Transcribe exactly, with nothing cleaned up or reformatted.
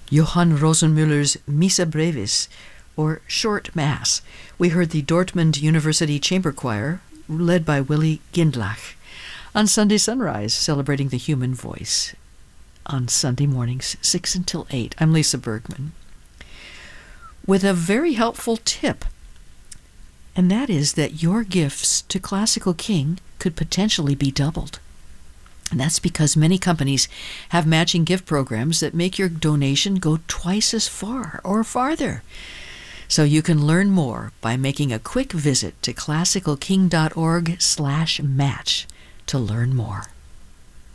Johann Rosenmüller's Missa Brevis, or Short Mass. We heard the Dortmund University Chamber Choir, led by Willy Gindlach, on Sunday Sunrise, celebrating the human voice. On Sunday mornings, six until eight. I'm Lisa Bergman. With a very helpful tip, and that is that your gifts to Classical King could potentially be doubled. And that's because many companies have matching gift programs that make your donation go twice as far or farther. So you can learn more by making a quick visit to classical king dot org slash match to learn more.